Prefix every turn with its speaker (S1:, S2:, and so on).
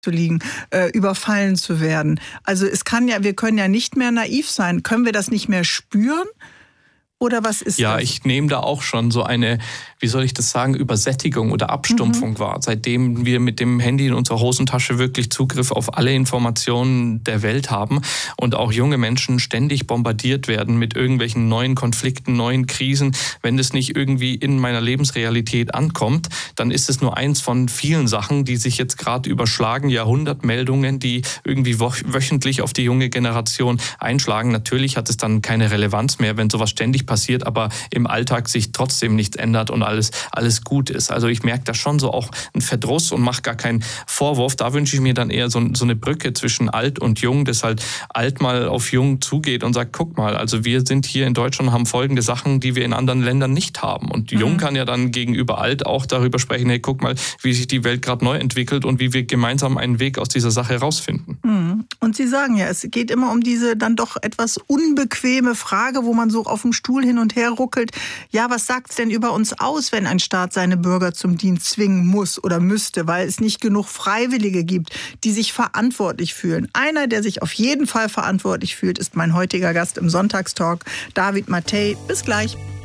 S1: zu liegen, überfallen zu werden. Also wir können ja nicht mehr naiv sein. Können wir das nicht mehr spüren? Oder was ist das?
S2: Ja, ich nehme da auch schon so eine, wie soll ich das sagen, Übersättigung oder Abstumpfung wahr. Seitdem wir mit dem Handy in unserer Hosentasche wirklich Zugriff auf alle Informationen der Welt haben und auch junge Menschen ständig bombardiert werden mit irgendwelchen neuen Konflikten, neuen Krisen. Wenn das nicht irgendwie in meiner Lebensrealität ankommt, dann ist es nur eins von vielen Sachen, die sich jetzt gerade überschlagen. Jahrhundertmeldungen, die irgendwie wöchentlich auf die junge Generation einschlagen. Natürlich hat es dann keine Relevanz mehr, wenn sowas ständig passiert, aber im Alltag sich trotzdem nichts ändert und alles gut ist. Also ich merke da schon so auch einen Verdruss und mache gar keinen Vorwurf. Da wünsche ich mir dann eher so eine Brücke zwischen alt und jung, dass halt alt mal auf jung zugeht und sagt, guck mal, also wir sind hier in Deutschland und haben folgende Sachen, die wir in anderen Ländern nicht haben. Und jung kann ja dann gegenüber alt auch darüber sprechen, hey, guck mal, wie sich die Welt gerade neu entwickelt und wie wir gemeinsam einen Weg aus dieser Sache herausfinden.
S1: Und Sie sagen ja, es geht immer um diese dann doch etwas unbequeme Frage, wo man so auf dem Stuhl hin und her ruckelt. Ja, was sagt es denn über uns aus, wenn ein Staat seine Bürger zum Dienst zwingen muss oder müsste, weil es nicht genug Freiwillige gibt, die sich verantwortlich fühlen? Einer, der sich auf jeden Fall verantwortlich fühlt, ist mein heutiger Gast im Sonntagstalk, David Mathey. Bis gleich.